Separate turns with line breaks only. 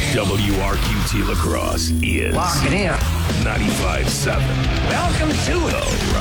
WRQT Lacrosse is
Lock it in.
95.7.
Welcome to it.
The